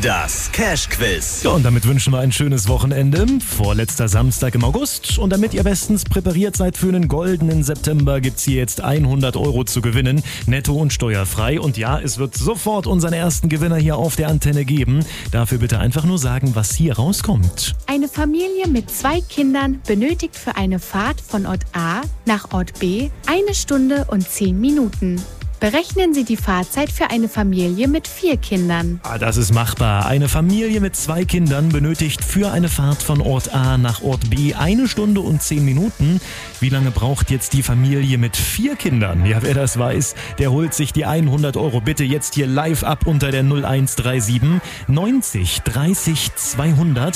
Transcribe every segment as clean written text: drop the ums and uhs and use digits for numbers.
Das Cash-Quiz. Ja, und damit wünschen wir ein schönes Wochenende. Vorletzter Samstag im August. Und damit ihr bestens präpariert seid für einen goldenen September, gibt's hier jetzt 100 € zu gewinnen. Netto und steuerfrei. Und ja, es wird sofort unseren ersten Gewinner hier auf der Antenne geben. Dafür bitte einfach nur sagen, was hier rauskommt. Eine Familie mit 2 Kindern benötigt für eine Fahrt von Ort A nach Ort B 1 Stunde und 10 Minuten. Berechnen Sie die Fahrzeit für eine Familie mit 4 Kindern. Das ist machbar. Eine Familie mit 2 Kindern benötigt für eine Fahrt von Ort A nach Ort B 1 Stunde und 10 Minuten. Wie lange braucht jetzt die Familie mit 4 Kindern? Ja, wer das weiß, der holt sich die 100 € bitte jetzt hier live ab unter der 0137 90 30 200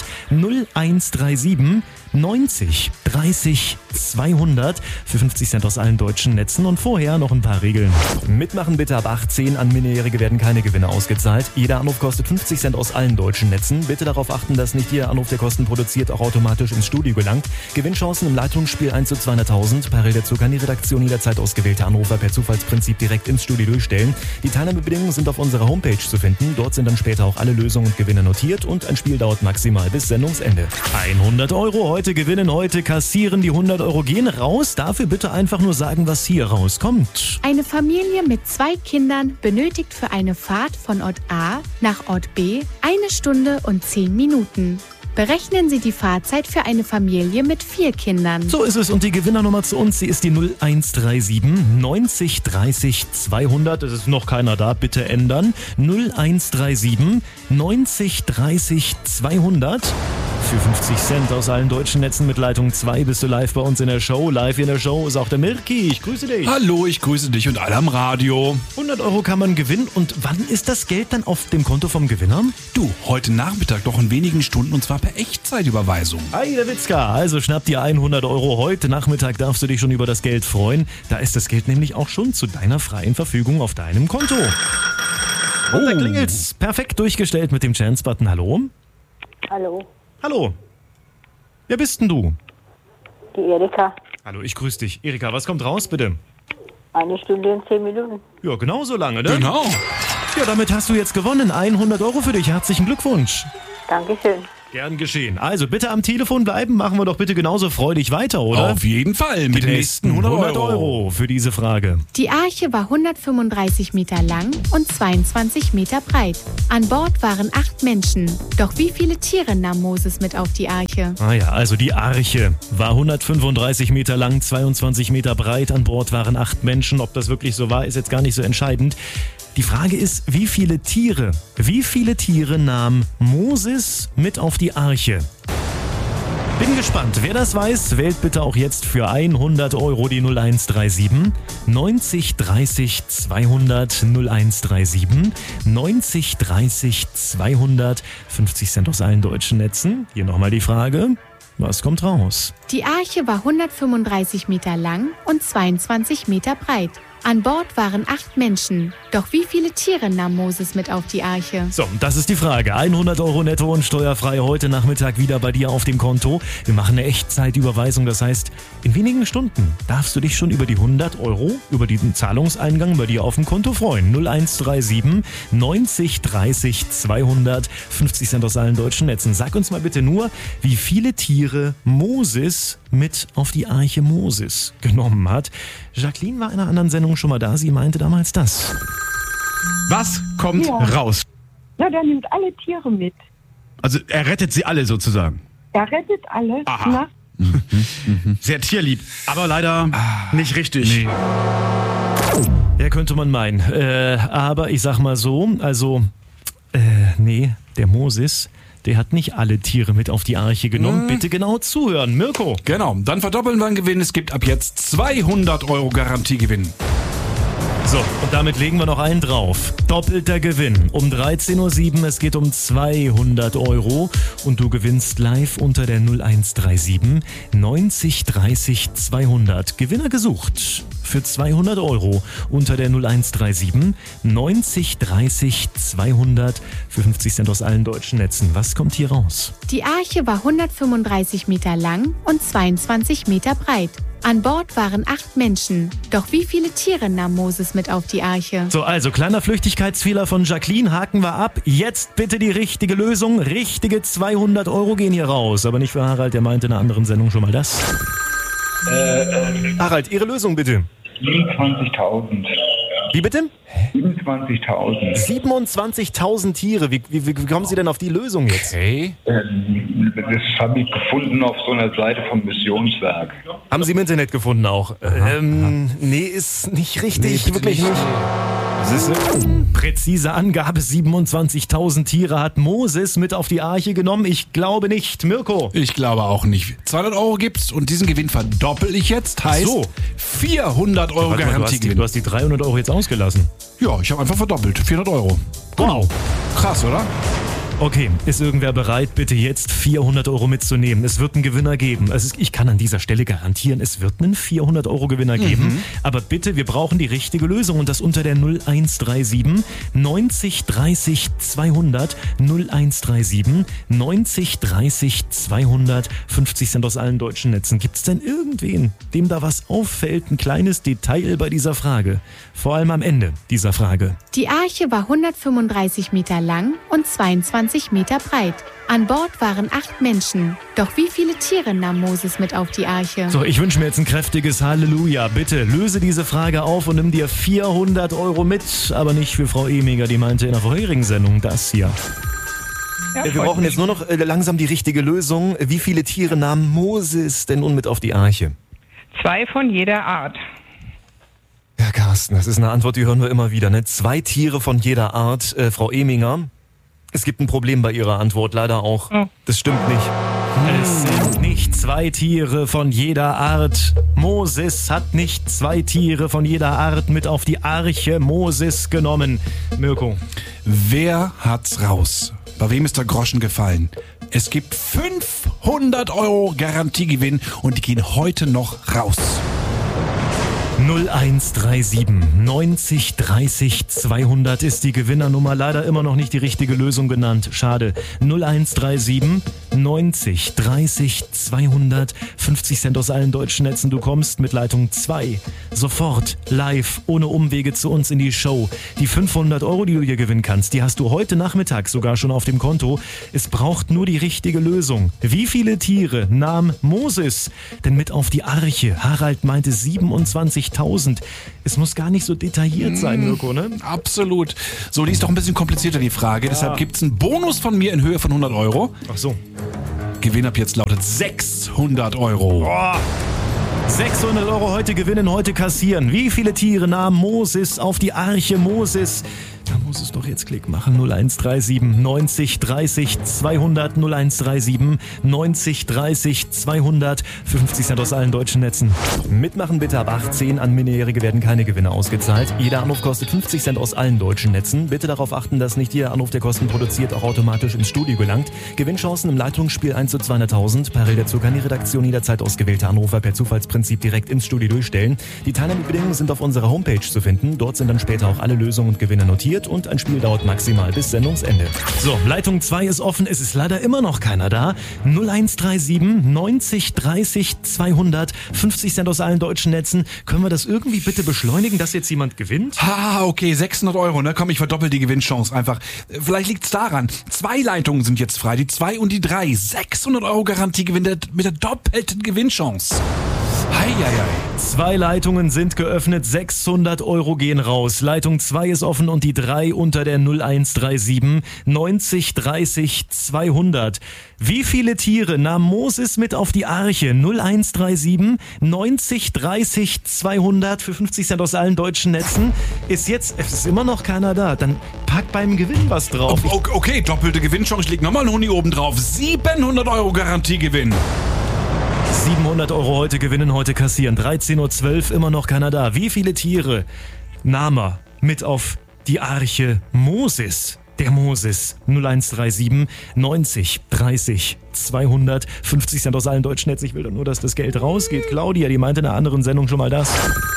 0137 90 30 200 für 50 Cent aus allen deutschen Netzen. Und vorher noch ein paar Regeln. Mitmachen bitte ab 18. An Minderjährige werden keine Gewinne ausgezahlt. Jeder Anruf kostet 50 Cent aus allen deutschen Netzen. Bitte darauf achten, dass nicht jeder Anruf, der Kosten produziert, auch automatisch ins Studio gelangt. Gewinnchancen im Leitungsspiel 1 zu 200.000. Parallel dazu kann die Redaktion jederzeit ausgewählte Anrufer per Zufallsprinzip direkt ins Studio durchstellen. Die Teilnahmebedingungen sind auf unserer Homepage zu finden. Dort sind dann später auch alle Lösungen und Gewinne notiert und ein Spiel dauert maximal bis Sendungsende. 100 € heute gewinnen, heute kassieren. Die 100 € gehen raus. Dafür bitte einfach nur sagen, was hier rauskommt. Eine Familie mit 2 Kindern benötigt für eine Fahrt von Ort A nach Ort B 1 Stunde und 10 Minuten. Berechnen Sie die Fahrzeit für eine Familie mit 4 Kindern. So ist es und die Gewinnernummer zu uns, sie ist die 0137 90 30 200. Es ist noch keiner da, bitte ändern. 0137 90 30 200. Für 50 Cent aus allen deutschen Netzen mit Leitung 2 bist du live bei uns in der Show. Live in der Show ist auch der Mirki. Ich grüße dich. Hallo, ich grüße dich und alle am Radio. 100 € kann man gewinnen. Und wann ist das Geld dann auf dem Konto vom Gewinner? Du, heute Nachmittag, doch in wenigen Stunden und zwar per Echtzeitüberweisung. Hi, der Witzka. Also schnapp dir 100 €. Heute Nachmittag darfst du dich schon über das Geld freuen. Da ist das Geld nämlich auch schon zu deiner freien Verfügung auf deinem Konto. Und da klingelt's. Perfekt durchgestellt mit dem Chance-Button. Hallo? Hallo, Hallo. Wer bist denn du? die Erika. Hallo, ich grüße dich. Erika, was kommt raus, bitte? 1 Stunde und 10 Minuten. Ja, genau so lange, ne? Genau. Ja, damit hast du jetzt gewonnen. 100 € für dich. Herzlichen Glückwunsch. Dankeschön. Gern geschehen. Also bitte am Telefon bleiben. Machen wir doch bitte genauso freudig weiter, oder? Auf jeden Fall. Mit den nächsten 100 € für diese Frage. Die Arche war 135 Meter lang und 22 Meter breit. An Bord waren 8 Menschen. Doch wie viele Tiere nahm Moses mit auf die Arche? Ja, also die Arche war 135 Meter lang, 22 Meter breit. An Bord waren 8 Menschen. Ob das wirklich so war, ist jetzt gar nicht so entscheidend. Die Frage ist, wie viele Tiere nahm Moses mit auf die Arche? Bin gespannt. Wer das weiß, wählt bitte auch jetzt für 100 € die 0137 90 30 200 0137 90 30 200 50 Cent aus allen deutschen Netzen. Hier nochmal die Frage. Was kommt raus? Die Arche war 135 Meter lang und 22 Meter breit. An Bord waren 8 Menschen. Doch wie viele Tiere nahm Moses mit auf die Arche? So, das ist die Frage. 100 € netto und steuerfrei heute Nachmittag wieder bei dir auf dem Konto. Wir machen eine Echtzeitüberweisung. Das heißt, in wenigen Stunden darfst du dich schon über die 100 €, über diesen Zahlungseingang bei dir auf dem Konto freuen. 0137 90 30 200 50 Cent aus allen deutschen Netzen. Sag uns mal bitte nur, wie viele Tiere Moses mit auf die Arche Moses genommen hat. Jacqueline war in einer anderen Sendung schon mal da. Sie meinte damals das. Was kommt raus? Ja, der nimmt alle Tiere mit. Also er rettet sie alle sozusagen. Er rettet alle. Aha. Sehr tierlieb, aber leider nicht richtig. Nee. Ja, könnte man meinen. Aber ich sag mal so, also, nee, der Moses, der hat nicht alle Tiere mit auf die Arche genommen. Bitte genau zuhören. Mirko. Genau, dann verdoppeln wir den Gewinn. Es gibt ab jetzt 200 € Garantiegewinn. So, und damit legen wir noch einen drauf. Doppelter Gewinn um 13:07 Uhr. Es geht um 200 € und du gewinnst live unter der 0137 90 30 200. Gewinner gesucht für 200 € unter der 0137 90 30 200 für 50 Cent aus allen deutschen Netzen. Was kommt hier raus? Die Arche war 135 Meter lang und 22 Meter breit. An Bord waren 8 Menschen. Doch wie viele Tiere nahm Moses mit auf die Arche? So, also kleiner Flüchtigkeitsfehler von Jacqueline, haken wir ab. Jetzt bitte die richtige Lösung. Richtige 200 Euro gehen hier raus. Aber nicht für Harald, der meinte in einer anderen Sendung schon mal das. Harald, Ihre Lösung bitte. 27.000. Wie bitte? 27.000. 27.000 Tiere. Wie kommen Sie denn auf die Lösung jetzt? Okay. Das habe ich gefunden auf so einer Seite vom Missionswerk. Haben Sie im Internet gefunden auch? Nee, ist nicht richtig. Wirklich nicht. Das ist eine präzise Angabe. 27.000 Tiere hat Moses mit auf die Arche genommen. Ich glaube nicht. Mirko? Ich glaube auch nicht. 200 Euro gibt's und diesen Gewinn verdoppel ich jetzt. Heißt So. 400 Euro Warte mal, Garantiegewinn. du hast die 300 Euro jetzt ausgelassen. Ja, ich habe einfach verdoppelt. 400 Euro. Wow. Krass, oder? Okay, ist irgendwer bereit, bitte jetzt 400 Euro mitzunehmen? Es wird einen Gewinner geben. Ich kann an dieser Stelle garantieren, es wird einen 400 Euro Gewinner geben. Aber bitte, wir brauchen die richtige Lösung und das unter der 0137 90 30 200 0137 90 30 200 50 Cent aus allen deutschen Netzen. Gibt es denn irgendwen, dem da was auffällt? Ein kleines Detail bei dieser Frage. Vor allem am Ende dieser Frage. Die Arche war 135 Meter lang und 22 Meter breit. An Bord waren 8 Menschen. Doch wie viele Tiere nahm Moses mit auf die Arche? So, ich wünsche mir jetzt ein kräftiges Halleluja. Bitte löse diese Frage auf und nimm dir 400 Euro mit. Aber nicht für Frau Emiger, die meinte in der vorherigen Sendung das hier. Wir brauchen jetzt nur noch langsam die richtige Lösung. Wie viele Tiere nahm Moses denn nun mit auf die Arche? 2 von jeder Art. Ja, Carsten, das ist eine Antwort, die hören wir immer wieder, ne? 2 Tiere von jeder Art. Frau Eminger, es gibt ein Problem bei Ihrer Antwort, leider auch. Oh. Das stimmt nicht. Es sind nicht 2 Tiere von jeder Art. Moses hat nicht 2 Tiere von jeder Art mit auf die Arche Moses genommen. Mirko. Wer hat's raus? Bei wem ist der Groschen gefallen? Es gibt 500 Euro Garantiegewinn und die gehen heute noch raus. 0137 90 30 200 ist die Gewinnernummer. Leider immer noch nicht die richtige Lösung genannt. Schade. 0137 90 30 200 50 Cent aus allen deutschen Netzen. Du kommst mit Leitung 2 sofort live ohne Umwege zu uns in die Show. Die 500 Euro, die du hier gewinnen kannst, die hast du heute Nachmittag sogar schon auf dem Konto. Es braucht nur die richtige Lösung. Wie viele Tiere nahm Moses denn mit auf die Arche? Harald meinte 27.000. Es muss gar nicht so detailliert sein, Mirko, ne? Absolut. So, die ist doch ein bisschen komplizierter, die Frage. Deshalb gibt's einen Bonus von mir in Höhe von 100 Euro. Ach so. Gewinn ab jetzt lautet 600 Euro. 600 Euro heute gewinnen, heute kassieren. Wie viele Tiere nahm Moses auf die Arche Moses? Da muss es doch jetzt Klick machen. 0137 90 30 200 0137 90 30 200 50 Cent aus allen deutschen Netzen. Mitmachen bitte ab 18. An Minderjährige werden keine Gewinne ausgezahlt. Jeder Anruf kostet 50 Cent aus allen deutschen Netzen. Bitte darauf achten, dass nicht jeder Anruf, der Kosten produziert, auch automatisch ins Studio gelangt. Gewinnchancen im Leitungsspiel 1 zu 200.000. Parallel dazu kann die Redaktion jederzeit ausgewählte Anrufer per Zufallsprinzip direkt ins Studio durchstellen. Die Teilnahmebedingungen sind auf unserer Homepage zu finden. Dort sind dann später auch alle Lösungen und Gewinne notiert und ein Spiel dauert maximal bis Sendungsende. So, Leitung 2 ist offen. Es ist leider immer noch keiner da. 0137 90 30 200 50 Cent aus allen deutschen Netzen. Können wir das irgendwie bitte beschleunigen, dass jetzt jemand gewinnt? Okay, 600 Euro, ne? Komm, ich verdoppel die Gewinnchance einfach. Vielleicht liegt's daran. 2 Leitungen sind jetzt frei, die 2 und die 3. 600 Euro Garantiegewinn mit der doppelten Gewinnchance. Heieiei. 2 Leitungen sind geöffnet, 600 Euro gehen raus. Leitung 2 ist offen und die 3 unter der 0137 90 30 200. Wie viele Tiere nahm Moses mit auf die Arche? 0137 90 30 200 für 50 Cent aus allen deutschen Netzen. Es ist immer noch keiner da. Dann pack beim Gewinn was drauf. Okay, doppelte Gewinnchance. Ich leg nochmal einen Huni oben drauf. 700 Euro Garantiegewinn. 700 Euro heute gewinnen, heute kassieren. 13.12 Uhr, immer noch keiner da. Wie viele Tiere nahm er mit auf die Arche Moses? Der Moses 0137 90 30 200 50 Cent aus allen deutschen Netzen. Ich will doch nur, dass das Geld rausgeht. Claudia, die meinte in einer anderen Sendung schon mal das.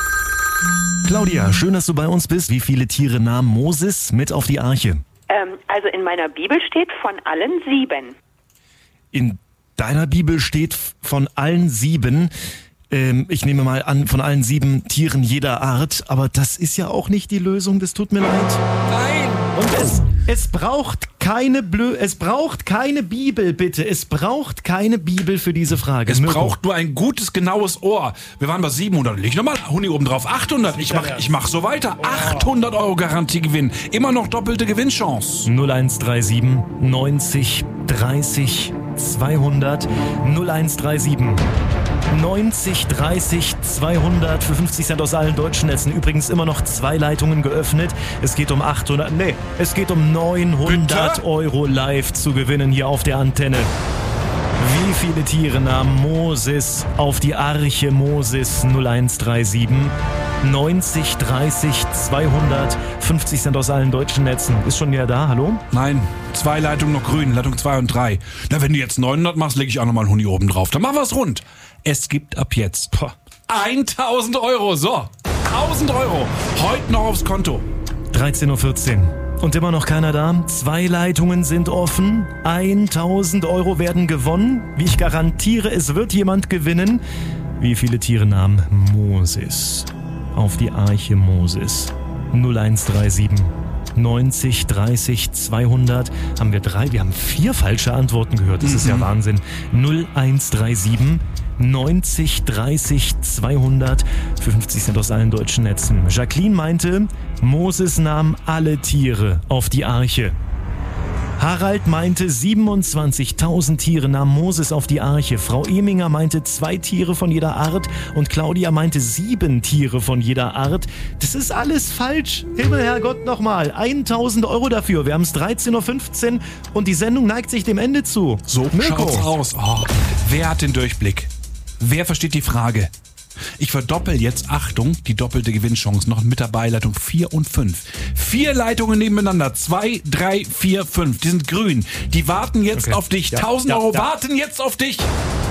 Claudia, schön, dass du bei uns bist. Wie viele Tiere nahm Moses mit auf die Arche? Also in meiner Bibel steht von allen 7. In deiner Bibel steht von allen 7. Ich nehme mal an, von allen 7 Tieren jeder Art, aber das ist ja auch nicht die Lösung, das tut mir leid. Nein! Und es braucht keine Bibel, bitte. Es braucht keine Bibel für diese Frage. Es Mirko. braucht nur ein gutes, genaues Ohr. Wir waren bei 700. Leg nochmal Huni oben drauf. 800. Ich mach so weiter. 800 Euro Garantiegewinn. Immer noch doppelte Gewinnchance. 0137 90 30 200 0137 90 30 200 für 50 Cent aus allen deutschen Netzen. Übrigens immer noch 2 Leitungen geöffnet. Es geht um 900 Bitte? Euro live zu gewinnen hier auf der Antenne. Wie viele Tiere nahm Moses auf die Arche Moses? 0137 90 30 200 50 Cent aus allen deutschen Netzen. Ist schon wieder da, hallo? Nein, 2 Leitungen noch grün, Leitung 2 und 3. Na, wenn du jetzt 900 machst, lege ich auch nochmal einen Huni oben drauf. Dann machen wir es rund. Es gibt ab jetzt 1000 Euro. So, 1000 Euro. Heute noch aufs Konto. 13.14 Uhr. Und immer noch keiner da. 2 Leitungen sind offen. 1000 Euro werden gewonnen. Wie ich garantiere, es wird jemand gewinnen. Wie viele Tiere nahm Moses auf die Arche Moses? 0137 90 30 200. Haben wir 3? Wir haben 4 falsche Antworten gehört. Das ist ja Wahnsinn. 0137 90 30 200 für 50 Cent aus allen deutschen Netzen. Jacqueline meinte, Moses nahm alle Tiere auf die Arche. Harald meinte, 27.000 Tiere nahm Moses auf die Arche. Frau Eminger meinte 2 Tiere von jeder Art und Claudia meinte 7 Tiere von jeder Art. Das ist alles falsch. Himmel, Herrgott, nochmal. 1000 Euro dafür. Wir haben es 13.15 Uhr und die Sendung neigt sich dem Ende zu. So Mirko. schaut's aus. Oh, wer hat den Durchblick? Wer versteht die Frage? Ich verdoppel jetzt, Achtung, die doppelte Gewinnchance noch mit dabei, Leitung 4 und 5. 4 Leitungen nebeneinander, 2, 3, 4, 5. Die sind grün. Die warten jetzt auf dich. 1000 Euro warten jetzt auf dich.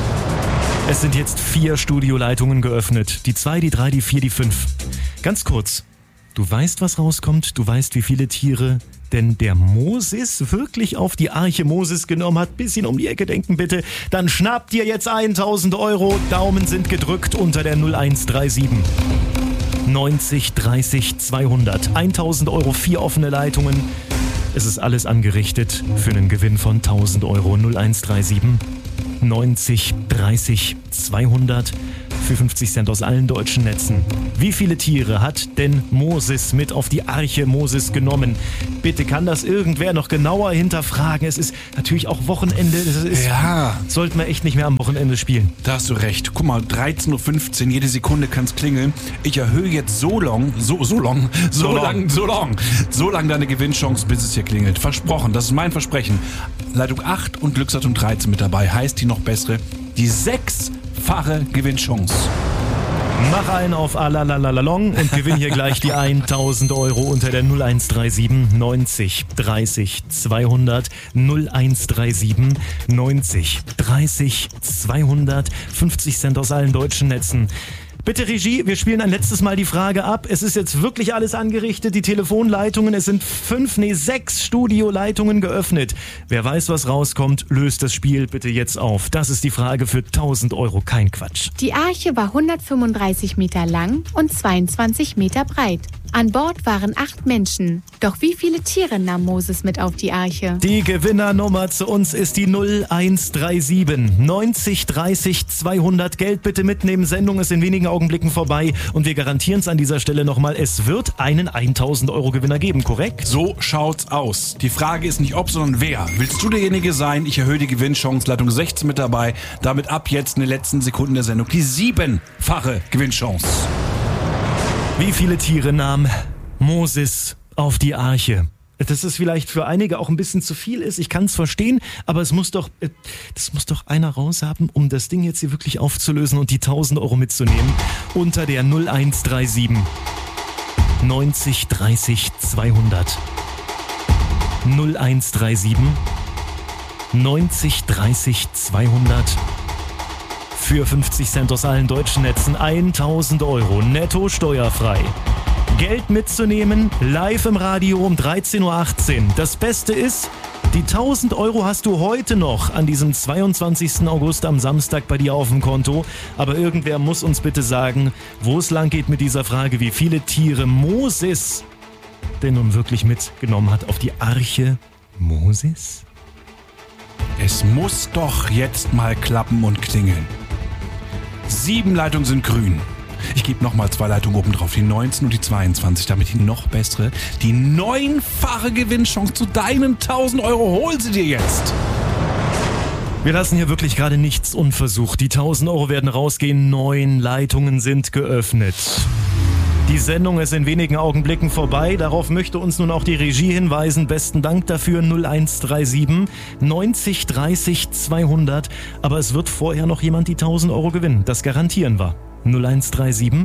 Es sind jetzt 4 Studioleitungen geöffnet. Die 2, die 3, die 4, die 5. Ganz kurz. Du weißt, was rauskommt. Du weißt, wie viele Tiere denn der Moses wirklich auf die Arche Moses genommen hat. Bisschen um die Ecke denken bitte. Dann schnappt dir jetzt 1000 Euro. Daumen sind gedrückt unter der 0137. 90 30 200. 1000 Euro, 4 offene Leitungen. Es ist alles angerichtet für einen Gewinn von 1000 Euro. 0137 90 30 200 für 50 Cent aus allen deutschen Netzen. Wie viele Tiere hat denn Moses mit auf die Arche Moses genommen? Bitte kann das irgendwer noch genauer hinterfragen. Es ist natürlich auch Wochenende. Sollten wir echt nicht mehr am Wochenende spielen. Da hast du recht. Guck mal, 13.15 Uhr, jede Sekunde kann's klingeln. Ich erhöhe jetzt so lang deine Gewinnchance, bis es hier klingelt. Versprochen, das ist mein Versprechen. Leitung 8 und Glücksleitung 13 mit dabei. Heißt die noch bessere, die 6-fache Gewinnchance. Mach einen auf Alalalalong und gewinn hier gleich die 1000 Euro unter der 0137 90 30 200 0137 90 30 200 50 Cent aus allen deutschen Netzen. Bitte Regie, wir spielen ein letztes Mal die Frage ab. Es ist jetzt wirklich alles angerichtet, die Telefonleitungen. Es sind 6 Studioleitungen geöffnet. Wer weiß, was rauskommt, löst das Spiel bitte jetzt auf. Das ist die Frage für 1000 Euro, kein Quatsch. Die Arche war 135 Meter lang und 22 Meter breit. An Bord waren 8 Menschen. Doch wie viele Tiere nahm Moses mit auf die Arche? Die Gewinnernummer zu uns ist die 0137 90 30 200. Geld bitte mitnehmen. Sendung ist in wenigen Augenblicken vorbei und wir garantieren es an dieser Stelle nochmal. Es wird einen 1000 Euro Gewinner geben, korrekt? So schaut's aus. Die Frage ist nicht ob, sondern wer. Willst du derjenige sein? Ich erhöhe die Gewinnchance. Leitung 16 mit dabei. Damit ab jetzt in den letzten Sekunden der Sendung die 7-fache Gewinnchance. Wie viele Tiere nahm Moses auf die Arche? Dass es vielleicht für einige auch ein bisschen zu viel ist, ich kann es verstehen, aber das muss doch einer raushaben, um das Ding jetzt hier wirklich aufzulösen und die 1000 Euro mitzunehmen. Unter der 0137 90 30 200. 0137 90 30 200. Für 50 Cent aus allen deutschen Netzen 1000 Euro netto steuerfrei. Geld mitzunehmen, live im Radio um 13.18 Uhr. Das Beste ist, Die 1000 Euro hast du heute noch an diesem 22. August am Samstag bei dir auf dem Konto. Aber irgendwer muss uns bitte sagen, wo es lang geht mit dieser Frage, wie viele Tiere Moses denn nun wirklich mitgenommen hat auf die Arche Moses? Es muss doch jetzt mal klappen und klingeln. 7 Leitungen sind grün. Ich gebe nochmal 2 Leitungen oben drauf, die 19 und die 22, damit die noch bessere, die 9-fache Gewinnchance zu deinen 1000 Euro. Hol sie dir jetzt! Wir lassen hier wirklich gerade nichts unversucht. Die 1000 Euro werden rausgehen, 9 Leitungen sind geöffnet. Die Sendung ist in wenigen Augenblicken vorbei. Darauf möchte uns nun auch die Regie hinweisen. Besten Dank dafür 0137 90 30 200. Aber es wird vorher noch jemand die 1000 Euro gewinnen. Das garantieren wir. 0137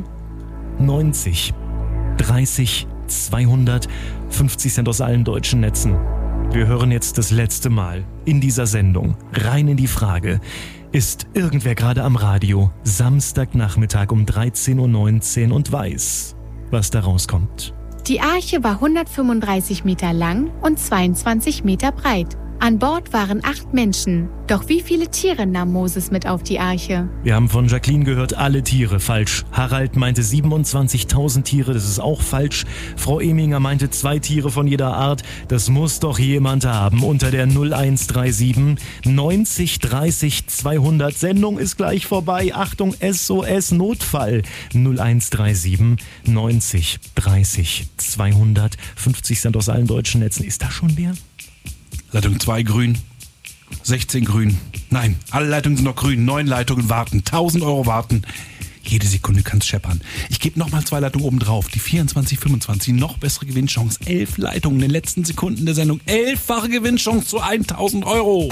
90 30 200. 50 Cent aus allen deutschen Netzen. Wir hören jetzt das letzte Mal in dieser Sendung rein in die Frage. Ist irgendwer gerade am Radio, Samstagnachmittag um 13.19 Uhr und weiß, was da rauskommt? Die Arche war 135 Meter lang und 22 Meter breit. An Bord waren 8 Menschen. Doch wie viele Tiere nahm Moses mit auf die Arche? Wir haben von Jacqueline gehört, alle Tiere. Falsch. Harald meinte 27.000 Tiere, das ist auch falsch. Frau Eminger meinte 2 Tiere von jeder Art. Das muss doch jemand haben. Unter der 0137 90 30 200. Sendung ist gleich vorbei. Achtung, SOS Notfall. 0137 90 30 200. 50 Cent aus allen deutschen Netzen. Ist das schon leer? Leitung 2 grün, 16 grün. Nein, alle Leitungen sind noch grün. 9 Leitungen warten, 1000 Euro warten. Jede Sekunde kann's scheppern. Ich gebe nochmal 2 Leitungen oben drauf. Die 24, 25, noch bessere Gewinnchance. 11 Leitungen in den letzten Sekunden der Sendung. 11-fache Gewinnchance zu 1000 Euro.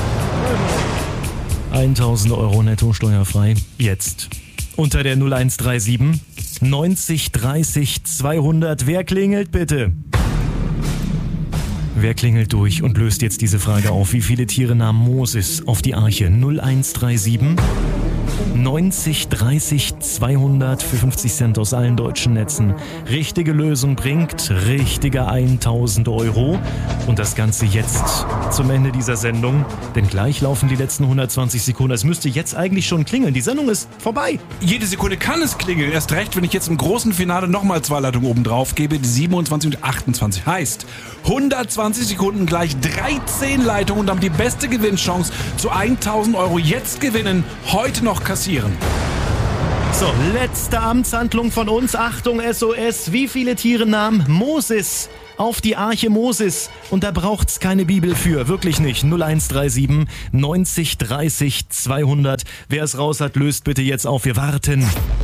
1000 Euro netto steuerfrei. Jetzt. Unter der 0137 90 30 200. Wer klingelt bitte? Wer klingelt durch und löst jetzt diese Frage auf? Wie viele Tiere nahm Moses auf die Arche? 0137 90 30 200 für 50 Cent aus allen deutschen Netzen. Richtige Lösung bringt richtige 1000 Euro. Und das Ganze jetzt zum Ende dieser Sendung. Denn gleich laufen die letzten 120 Sekunden. Es müsste jetzt eigentlich schon klingeln. Die Sendung ist vorbei. Jede Sekunde kann es klingeln. Erst recht, wenn ich jetzt im großen Finale nochmal 2 Leitungen oben drauf gebe. Die 27 und 28. Heißt 120 Sekunden gleich 13 Leitungen und damit die beste Gewinnchance zu 1000 Euro jetzt gewinnen. Heute noch kassieren. So, letzte Amtshandlung von uns. Achtung, SOS. Wie viele Tiere nahm Moses auf die Arche Moses? Und da braucht's keine Bibel für. Wirklich nicht. 0137 90 30 200. Wer es raus hat, löst bitte jetzt auf. Wir warten.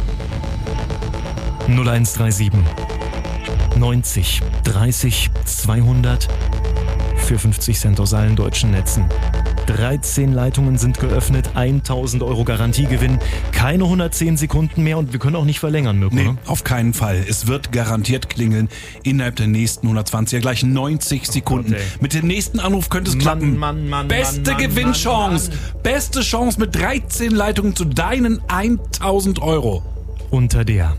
0137 90 30 200 für 50 Cent aus allen deutschen Netzen. 13 Leitungen sind geöffnet, 1000 Euro Garantiegewinn, keine 110 Sekunden mehr und wir können auch nicht verlängern, Mirko. Nee, auf keinen Fall. Es wird garantiert klingeln innerhalb der nächsten 120, ja gleich 90 Sekunden. Okay. Mit dem nächsten Anruf könnte es klappen. Beste Gewinnchance, beste Chance mit 13 Leitungen zu deinen 1000 Euro. Unter der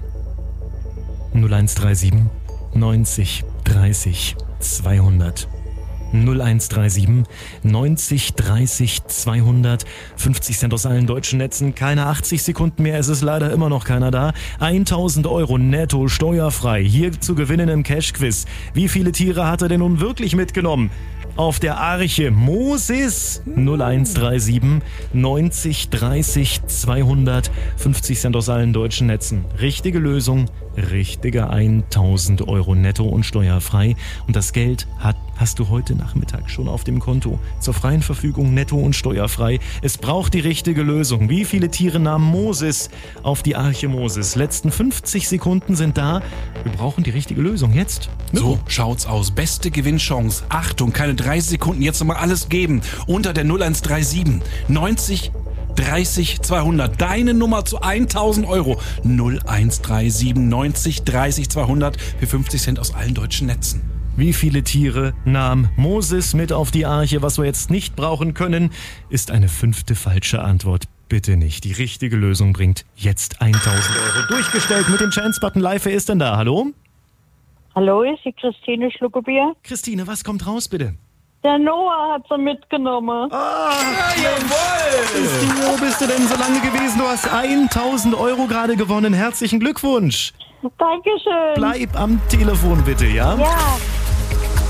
0137 90 30 200. 0137 90 30 200. 50 Cent aus allen deutschen Netzen. Keine 80 Sekunden mehr. Es ist leider immer noch keiner da. 1000 Euro netto steuerfrei. Hier zu gewinnen im Cash-Quiz. Wie viele Tiere hat er denn nun wirklich mitgenommen? Auf der Arche Moses. 0137 90 30 200. 50 Cent aus allen deutschen Netzen. Richtige Lösung. Richtige 1000 Euro netto und steuerfrei. Und das Geld hast du heute Nachmittag schon auf dem Konto. Zur freien Verfügung netto und steuerfrei. Es braucht die richtige Lösung. Wie viele Tiere nahm Moses auf die Arche Moses? Letzten 50 Sekunden sind da. Wir brauchen die richtige Lösung jetzt. So schaut's aus. Beste Gewinnchance. Achtung, keine 30 Sekunden. Jetzt nochmal alles geben. Unter der 0137 90 30 200. Deine Nummer zu 1000 Euro. 0137 90 30 200 für 50 Cent aus allen deutschen Netzen. Wie viele Tiere nahm Moses mit auf die Arche? Was wir jetzt nicht brauchen können, ist eine 5. falsche Antwort. Bitte nicht. Die richtige Lösung bringt jetzt 1000 Euro. Durchgestellt mit dem Chance-Button live. Wer ist denn da? Hallo? Hallo, ist die Christine Schluckebier? Christine, was kommt raus bitte? Der Noah hat sie mitgenommen. Wo bist du denn so lange gewesen? Du hast 1.000 Euro gerade gewonnen. Herzlichen Glückwunsch. Dankeschön. Bleib am Telefon bitte, ja? Ja.